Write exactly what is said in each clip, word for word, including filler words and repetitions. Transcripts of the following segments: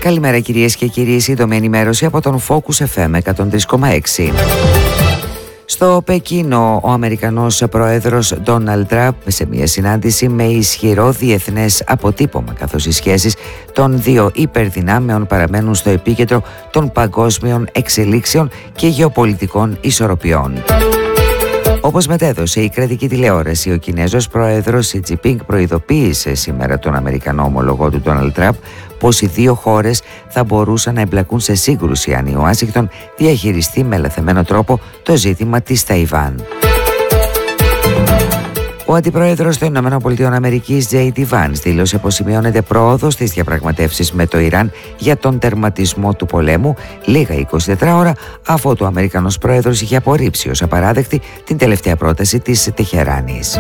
Καλημέρα κυρίες και κύριοι, σύντομη ενημέρωση από τον Focus εφ εμ εκατόν τρία κόμμα έξι. Στο Πεκίνο, ο Αμερικανός πρόεδρος Ντόναλντ Τραμπ σε μια συνάντηση με ισχυρό διεθνές αποτύπωμα, καθώς οι σχέσεις των δύο υπερδυνάμεων παραμένουν στο επίκεντρο των παγκόσμιων εξελίξεων και γεωπολιτικών ισορροπιών. Όπως μετέδωσε η κρατική τηλεόραση, ο Κινέζος πρόεδρος Σι Τζινπίνγκ προειδοποίησε σήμερα τον Αμερικανό ομολογό του Ντόναλντ Τραμπ πως οι δύο χώρες θα μπορούσαν να εμπλακούν σε σύγκρουση αν η Ουάσιγκτον διαχειριστεί με λαθεμένο τρόπο το ζήτημα της Ταϊβάν. Ο αντιπρόεδρος των ΗΠΑ, Τζέι Ντι Βάνς, δήλωσε πως σημειώνεται πρόοδος στις διαπραγματεύσεις με το Ιράν για τον τερματισμό του πολέμου, λίγα είκοσι τέσσερις ώρα αφού ο Αμερικανός πρόεδρος είχε απορρίψει ως απαράδεκτη την τελευταία πρόταση της Τεχεράνης.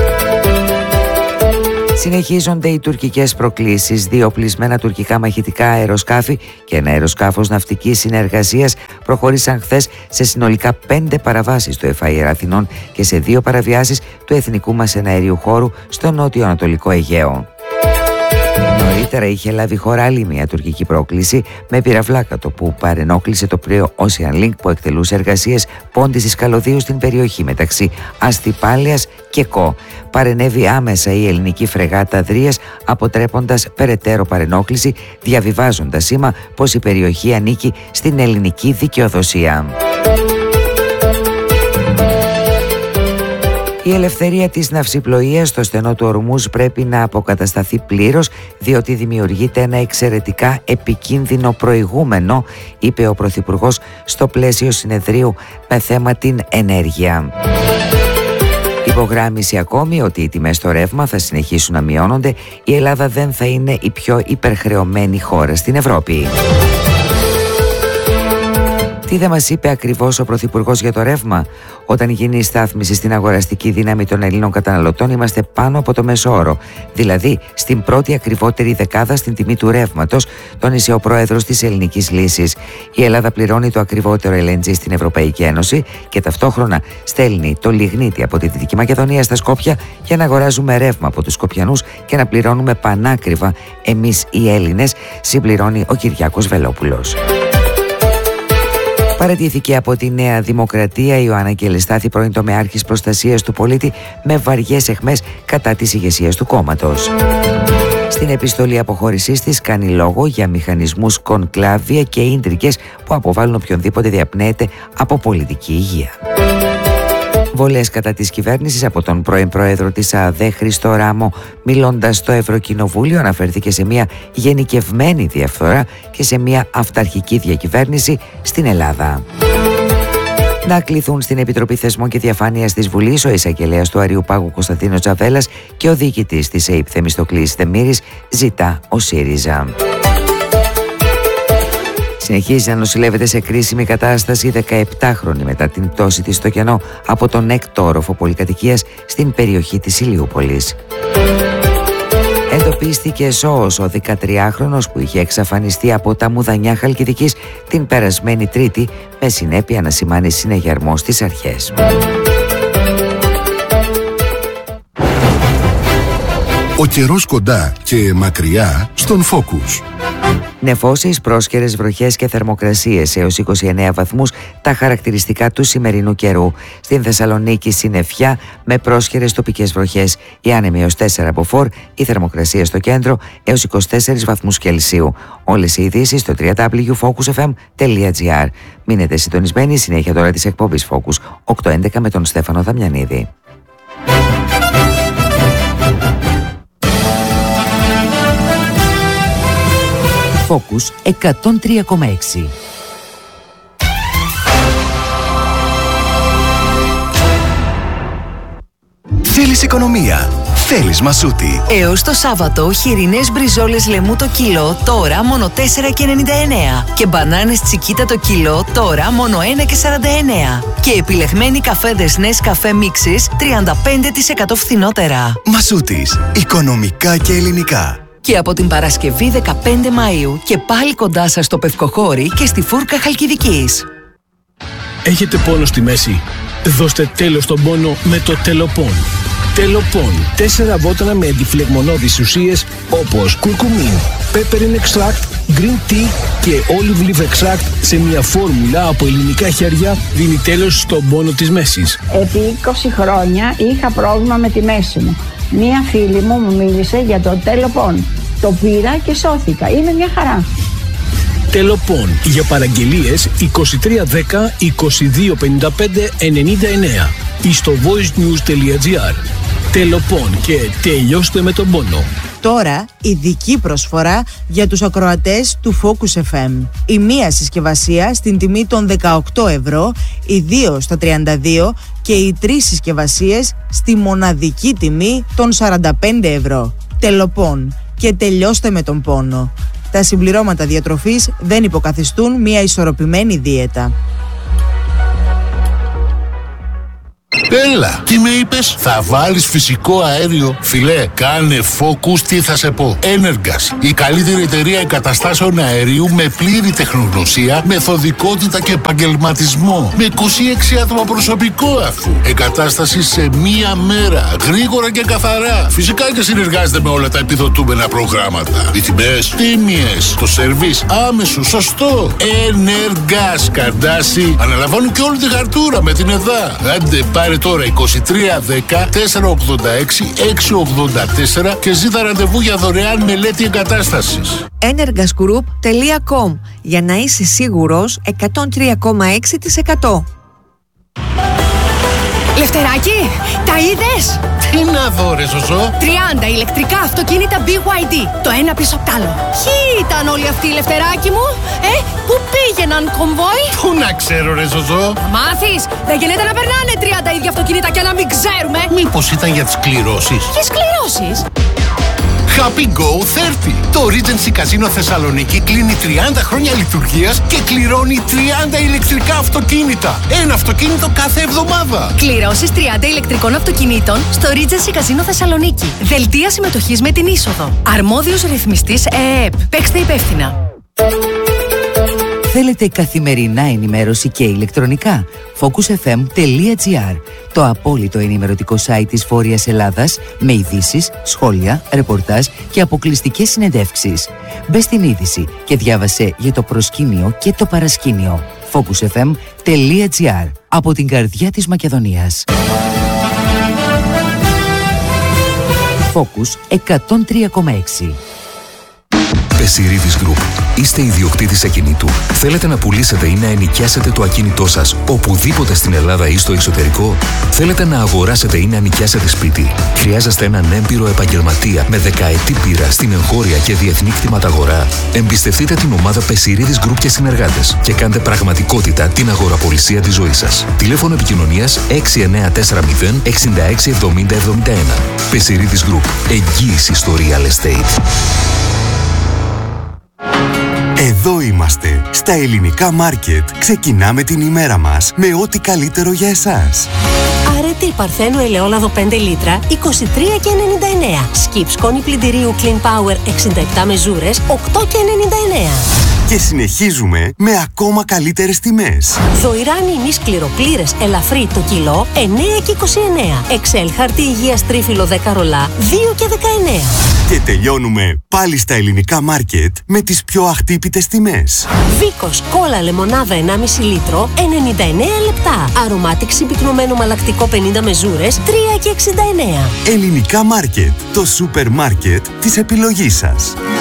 Συνεχίζονται οι τουρκικές προκλήσεις. Δύο οπλισμένα τουρκικά μαχητικά αεροσκάφη και ένα αεροσκάφος ναυτικής συνεργασίας προχώρησαν χθες σε συνολικά πέντε παραβάσεις του εφ άι αρ Αθηνών και σε δύο παραβιάσεις του εθνικού μας εναερίου χώρου στο νότιο-ανατολικό Αιγαίο. Νωρίτερα είχε λάβει χώρα άλλη μια τουρκική πρόκληση με πυραυλάκατο που παρενόχλησε το πλοίο Ocean Link που εκτελούσε εργασίες πόντισης καλωδίου στην περιοχή μεταξύ Αστυπάλαιας και Κο. Παρενέβη άμεσα η ελληνική φρεγάτα Δρίας, αποτρέποντας περαιτέρω παρενόχληση, διαβιβάζοντας σήμα πως η περιοχή ανήκει στην ελληνική δικαιοδοσία. Η ελευθερία της ναυσιπλοείας στο στενό του Ορμούζ πρέπει να αποκατασταθεί πλήρως, διότι δημιουργείται ένα εξαιρετικά επικίνδυνο προηγούμενο, είπε ο Πρωθυπουργός στο πλαίσιο συνεδρίου με θέμα την ενέργεια. Υπογράμμισε ακόμη ότι οι τιμές στο ρεύμα θα συνεχίσουν να μειώνονται, η Ελλάδα δεν θα είναι η πιο υπερχρεωμένη χώρα στην Ευρώπη. Τι δεν μας είπε ακριβώς ο Πρωθυπουργός για το ρεύμα? Όταν γίνει η στάθμιση στην αγοραστική δύναμη των Ελλήνων καταναλωτών, είμαστε πάνω από το μέσο όρο. Δηλαδή, στην πρώτη ακριβότερη δεκάδα στην τιμή του ρεύματος, τόνισε ο πρόεδρος της Ελληνικής Λύσης. Η Ελλάδα πληρώνει το ακριβότερο ελ εν τζι στην Ευρωπαϊκή Ένωση και ταυτόχρονα στέλνει το λιγνίτη από τη Δυτική Μακεδονία στα Σκόπια για να αγοράζουμε ρεύμα από τους Σκοπιανούς και να πληρώνουμε πανάκριβα εμείς οι Έλληνες, συμπληρώνει ο Κυριάκος Βελόπουλος. Παραιτήθηκε από τη Νέα Δημοκρατία η Ιωάννα Κελεστάθη, πρώην τομεάρχης προστασίας του πολίτη, με βαριές αιχμές κατά της ηγεσίας του κόμματος. Στην επιστολή αποχώρησής της κάνει λόγο για μηχανισμούς κονκλάβια και ίντρικες που αποβάλλουν οποιονδήποτε διαπνέεται από πολιτική υγεία. Βολές κατά της κυβέρνησης από τον πρώην πρόεδρο της ΑΔΕ Χρήστο Ράμο, μιλώντας στο Ευρωκοινοβούλιο, αναφέρθηκε σε μια γενικευμένη διαφθορά και σε μια αυταρχική διακυβέρνηση στην Ελλάδα. Να κληθούν στην Επιτροπή Θεσμών και Διαφάνειας της Βουλής ο εισαγγελέας του Αριουπάγου Κωνσταντίνος Τζαβέλας και ο διοικητής της ΕΙΠ Θεμιστοκλής Θεμήρης, ζητά ο ΣΥΡΙΖΑ. Συνεχίζει να νοσηλεύεται σε κρίσιμη κατάσταση δεκαεπτάχρονη μετά την πτώση της στο κενό από τον έκτο όροφο πολυκατοικίας στην περιοχή της Ηλιούπολης. Εντοπίστηκε ζώος ο δεκατριάχρονος που είχε εξαφανιστεί από τα Μουδανιά Χαλκιδικής την περασμένη Τρίτη, με συνέπεια να σημάνει συνεγερμό στις αρχές. Ο καιρός κοντά και μακριά στον Focus. Νεφώσεις, πρόσκαιρες βροχές και θερμοκρασίες έως είκοσι εννέα βαθμούς, τα χαρακτηριστικά του σημερινού καιρού. Στην Θεσσαλονίκη συννεφιά με πρόσκαιρες τοπικές βροχές. Η άνεμη έως τέσσερα μποφόρ, η θερμοκρασία στο κέντρο έως είκοσι τέσσερις βαθμούς Κελσίου. Όλες οι ειδήσεις στο double-u double-u double-u τελεία focus f m τελεία g r. Μείνετε συντονισμένοι, συνέχεια τώρα της εκπομπής Focus οκτώ έντεκα με τον Στέφανο Δαμιανίδη. Focus εκατόν τρία κόμμα έξι. Θέλεις οικονομία? Θέλεις Μασούτη. Έως το Σάββατο, χοιρινές μπριζόλες λεμού το κιλό, τώρα μόνο τέσσερα και ενενήντα εννέα. Και μπανάνες τσικίτα το κιλό, τώρα μόνο ένα και σαράντα εννέα. Και επιλεγμένοι καφέδες Nescafé Mixes, τριάντα πέντε τοις εκατό φθηνότερα. Μασούτης. Οικονομικά και ελληνικά. Και από την Παρασκευή δεκαπέντε Μαΐου και πάλι κοντά σας στο Πευκοχώρι και στη Φούρκα Χαλκιδικής. Έχετε πόνο στη μέση? Δώστε τέλος στον πόνο με το Τελοπών. Τελοπών. Τέσσερα βότανα με αντιφλεγμονώδεις ουσίες όπως κουρκουμίν, peppermint extract, green tea και olive leaf extract σε μια φόρμουλα από ελληνικά χέρια δίνει τέλος στον πόνο της μέσης. Επί είκοσι χρόνια είχα πρόβλημα με τη μέση μου. Μία φίλη μου μου μίλησε για το Τελοπών. Το πήρα και σώθηκα. Είναι μια χαρά. Τελοπών. Για παραγγελίες είκοσι τρία δέκα είκοσι δύο πενήντα πέντε ενενήντα εννέα ή στο voicenews.gr. Τελοπών και τελειώστε με τον πόνο. Τώρα ειδική προσφορά για τους ακροατές του Focus εφ εμ. Η μία συσκευασία στην τιμή των δεκαοκτώ ευρώ, οι δύο στα τριάντα δύο και οι τρεις συσκευασίες στη μοναδική τιμή των σαράντα πέντε ευρώ. Τελοπών και τελειώστε με τον πόνο. Τα συμπληρώματα διατροφής δεν υποκαθιστούν μια ισορροπημένη δίαιτα. Έλα, τι με είπες? Θα βάλεις φυσικό αέριο? Φιλέ, κάνε Focus, τι θα σε πω. Energas, η καλύτερη εταιρεία εγκαταστάσεων αερίου με πλήρη τεχνογνωσία, μεθοδικότητα και επαγγελματισμό. Με είκοσι έξι άτομα προσωπικό αφού. Εγκατάσταση σε μία μέρα, γρήγορα και καθαρά. Φυσικά και συνεργάζεται με όλα τα επιδοτούμενα προγράμματα. Οι τιμές τίμιες, το σερβίς άμεσο, σωστό. Energas, Καρντάσι, αναλαμβάνουν και όλη τη χαρτούρα με την ΕΔΑ. Άντε πάρε τώρα είκοσι τρία δέκα τετρακόσια ογδόντα έξι εξακόσια ογδόντα τέσσερα και ζήτα ραντεβού για δωρεάν μελέτη εγκατάστασης. energas group τελεία com για να είσαι σίγουρος εκατόν τρία κόμμα έξι τοις εκατό. Λευτεράκι, τα είδες? Τι να δω ρε Ζωζό? τριάντα ηλεκτρικά αυτοκίνητα μπι γουάι ντι, το ένα πίσω απ' τ' άλλο. Ποιοι ήταν όλοι αυτοί, Λευτεράκι μου? Ε, πού πήγαιναν κομβόι? Πού να ξέρω ρε Ζωζό? Θα μάθεις, δεν γίνεται να περνάνε τριάντα ίδια αυτοκίνητα και να μην ξέρουμε. Μήπως ήταν για τις κληρώσεις? Ποιες κληρώσεις? Happy Go τριάντα. Το Regency Casino Θεσσαλονίκη κλείνει τριάντα χρόνια λειτουργίας και κληρώνει τριάντα ηλεκτρικά αυτοκίνητα. Ένα αυτοκίνητο κάθε εβδομάδα. Κληρώσεις τριάντα ηλεκτρικών αυτοκινήτων στο Regency Casino Θεσσαλονίκη. Δελτία συμμετοχής με την είσοδο. Αρμόδιος ρυθμιστής ΕΕΠ. Παίξτε υπεύθυνα. Θέλετε καθημερινά ενημέρωση και ηλεκτρονικά? focus εφ εμ τελεία τζι άρ, το απόλυτο ενημερωτικό site της Βόρειας Ελλάδας με ειδήσεις, σχόλια, ρεπορτάζ και αποκλειστικές συνεντεύξεις. Μπες στην είδηση και διάβασε για το προσκήνιο και το παρασκήνιο. focus εφ εμ τελεία τζι άρ, από την καρδιά της Μακεδονίας. Focus εκατόν τρία κόμμα έξι. Πεσιρίδης Group. Είστε ιδιοκτήτης ακινήτου. Θέλετε να πουλήσετε ή να ενοικιάσετε το ακίνητό σας οπουδήποτε στην Ελλάδα ή στο εξωτερικό? Θέλετε να αγοράσετε ή να νοικιάσετε σπίτι? Χρειάζεστε έναν έμπειρο επαγγελματία με δεκαετή πείρα στην εγχώρια και διεθνή κτηματαγορά? Εμπιστευτείτε την ομάδα Πεσιρίδης Group και συνεργάτες και κάντε πραγματικότητα την αγοραπολισία της ζωής σας. Τηλέφωνο επικοινωνίας έξι εννέα τέσσερα μηδέν εξήντα έξι εβδομήντα εβδομήντα ένα. Πεσιρίδης Group. Εγγύηση στο real estate. Εδώ είμαστε, στα ελληνικά μάρκετ. Ξεκινάμε την ημέρα μας με ό,τι καλύτερο για εσάς. Αρετή Παρθένου ελαιόλαδο πέντε λίτρα, είκοσι τρία και ενενήντα εννέα. Σκιπ σκόνη πλυντηρίου Clean Power εξήντα επτά μεζούρες, οκτώ και ενενήντα εννέα. Και συνεχίζουμε με ακόμα καλύτερες τιμές. Δοϊράνι ημί σκληροπλήρες ελαφρύ το κιλό, εννέα και είκοσι εννέα. Εξέλ χαρτί υγείας τρίφυλλο δέκα ρολά, δύο και δεκαεννέα. Και τελειώνουμε πάλι στα ελληνικά μάρκετ με τις πιο αχτύπητες τιμές. Βίκος κόλλα λεμονάδα ενάμιση λίτρο, ενενήντα εννέα λεπτά. Αρωμάτικ συμπυκνωμένο μαλακτικό πενήντα μεζούρες, τρία και εξήντα εννέα. Ελληνικά μάρκετ, το σούπερ μάρκετ της επιλογής σας.